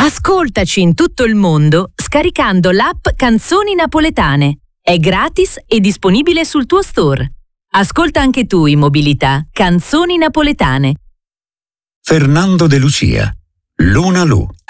Ascoltaci in tutto il mondo scaricando l'app Canzoni Napoletane. È gratis e disponibile sul tuo store. Ascolta anche tu in mobilità Canzoni Napoletane. Fernando De Lucia, Luna Lu.